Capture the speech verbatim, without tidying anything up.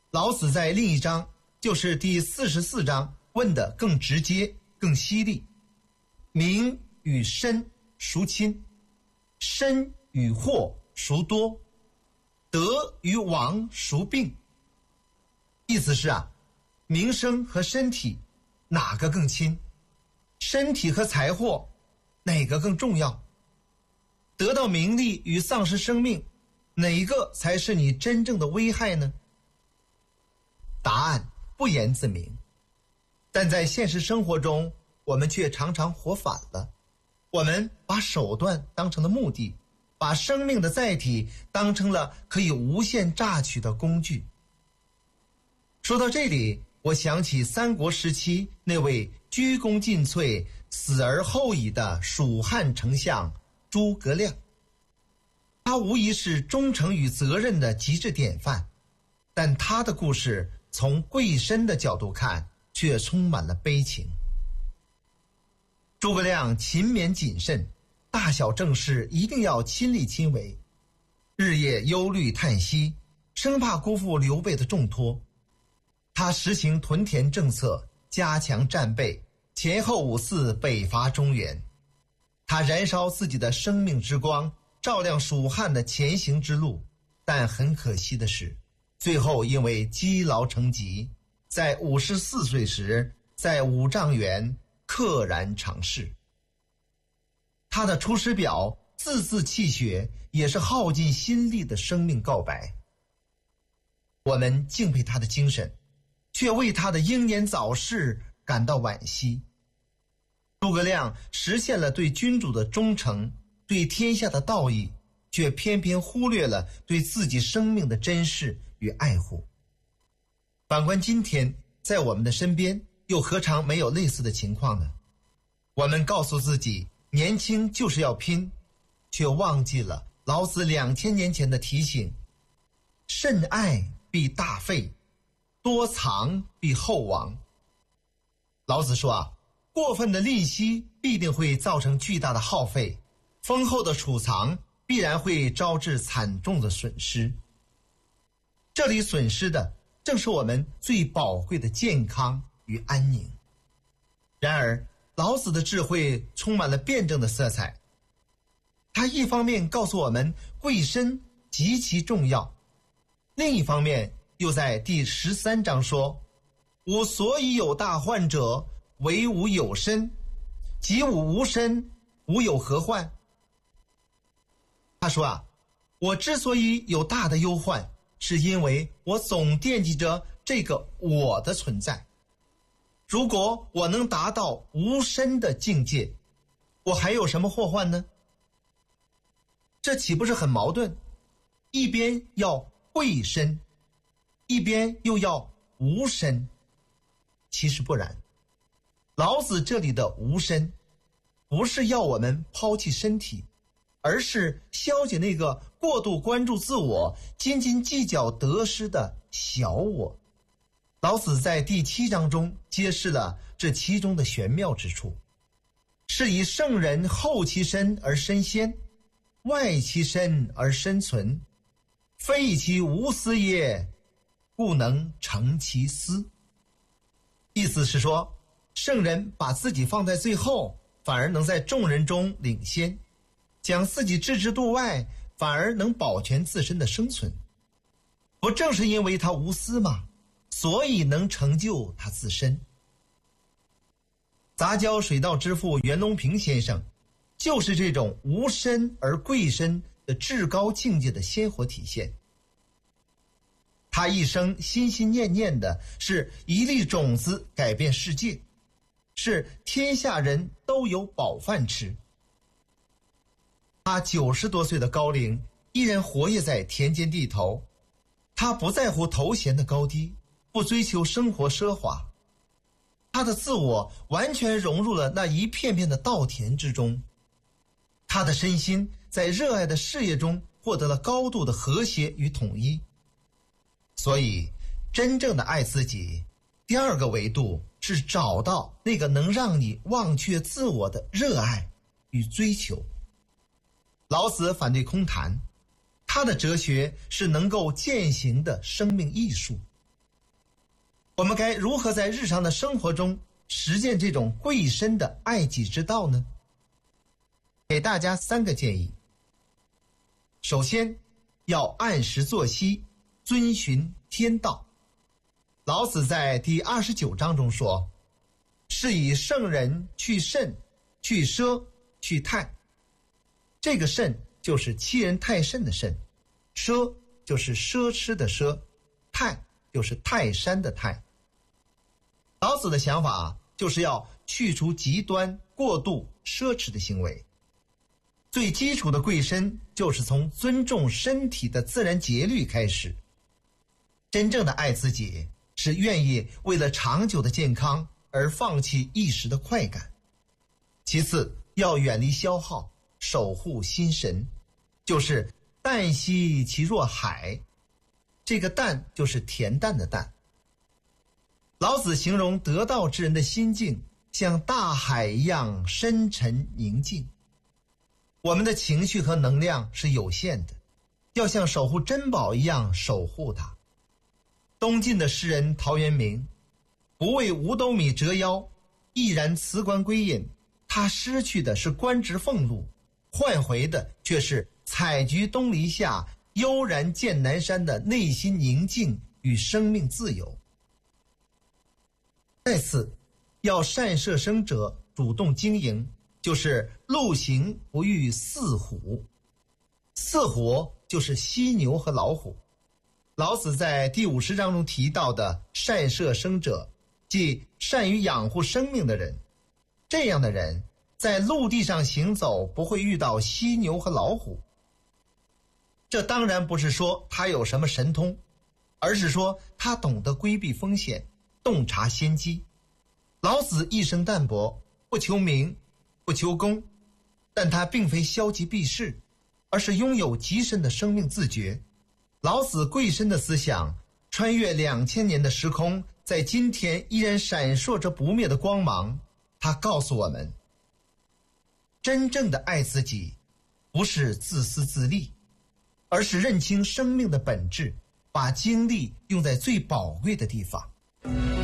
老子在另一章，就是第四十四章，问得更直接、更犀利。名与身孰亲？身与祸孰多？德与亡孰病？意思是啊，名声和身体哪个更亲？身体和财货哪个更重要？得到名利与丧失生命，哪一个才是你真正的危害呢？答案不言自明，但在现实生活中，我们却常常活反了。我们把手段当成了目的，把生命的载体当成了可以无限榨取的工具。说到这里，我想起三国时期那位鞠躬尽瘁、死而后已的蜀汉丞相诸葛亮。他无疑是忠诚与责任的极致典范，但他的故事从贵身的角度看，却充满了悲情。诸葛亮勤勉谨慎，大小政事一定要亲力亲为，日夜忧虑叹息，生怕辜负刘备的重托。他实行屯田政策，加强战备，前后五次北伐中原。他燃烧自己的生命之光，照亮蜀汉的前行之路，但很可惜的是，最后因为积劳成疾，在五十四岁时，在五丈原溘然长逝。他的《出师表》字字泣血，也是耗尽心力的生命告白。我们敬佩他的精神，却为他的英年早逝感到惋惜。诸葛亮实现了对君主的忠诚，对天下的道义，却偏偏忽略了对自己生命的珍视与爱护。反观今天，在我们的身边，又何尝没有类似的情况呢？我们告诉自己，年轻就是要拼，却忘记了老子两千年前的提醒：慎爱必大费，多藏必厚亡。老子说啊，过分的吝惜必定会造成巨大的耗费，丰厚的储藏必然会招致惨重的损失。这里损失的正是我们最宝贵的健康与安宁。然而，老子的智慧充满了辩证的色彩。他一方面告诉我们贵身极其重要，另一方面又在第十三章说：吾所以有大患者，惟吾有身，及吾无身，吾有何患？他说啊，我之所以有大的忧患，是因为我总惦记着这个我的存在。如果我能达到无身的境界，我还有什么祸患呢？这岂不是很矛盾？一边要贵身，一边又要无身。其实不然，老子这里的无身，不是要我们抛弃身体，而是消解那个过度关注自我、斤斤计较得失的小我。老子在第七章中揭示了这其中的玄妙之处，是以圣人后其身而身先，外其身而身存，非以其无私也，故能成其私。意思是说，圣人把自己放在最后，反而能在众人中领先，将自己置之度外，反而能保全自身的生存。不正是因为他无私吗？所以能成就他自身。杂交水稻之父袁隆平先生，就是这种无身而贵身的至高境界的鲜活体现。他一生心心念念的是一粒种子改变世界，是天下人都有饱饭吃。他九十多岁的高龄，依然活跃在田间地头。他不在乎头衔的高低，不追求生活奢华，他的自我完全融入了那一片片的稻田之中。他的身心在热爱的事业中获得了高度的和谐与统一。所以，真正的爱自己，第二个维度是找到那个能让你忘却自我的热爱与追求。老子反对空谈，他的哲学是能够践行的生命艺术， 我们该如何在日常的生活中实践这种贵身的爱己之道呢？给大家三个建议。首先，要按时作息，遵循天道。老子在第二十九章中说：是以圣人去慎，去奢，去泰。这个慎就是欺人太甚的慎，奢就是奢侈的奢，泰就是泰山的泰。老子的想法就是要去除极端过度奢侈的行为。最基础的贵身就是从尊重身体的自然节律开始。真正的爱自己是愿意为了长久的健康而放弃一时的快感。其次，要远离消耗，守护心神，就是淡兮其若海。这个淡就是恬淡的淡。老子形容得道之人的心境像大海一样深沉宁静。我们的情绪和能量是有限的，要像守护珍宝一样守护它。东晋的诗人陶渊明不为五斗米折腰，毅然辞官归隐。他失去的是官职俸禄，换回的却是采菊东篱下，悠然见南山的内心宁静与生命自由。再次，要善摄生者，主动经营，就是路行不遇四虎。四虎就是犀牛和老虎。老子在第五十章中提到的善摄生者，即善于养护生命的人。这样的人在陆地上行走不会遇到犀牛和老虎。这当然不是说他有什么神通，而是说他懂得规避风险，洞察先机。老子一生淡泊，不求名，不求功，但他并非消极避世，而是拥有极深的生命自觉。老子贵身的思想穿越两千年的时空，在今天依然闪烁着不灭的光芒。他告诉我们，真正的爱自己不是自私自利，而是认清生命的本质，把精力用在最宝贵的地方。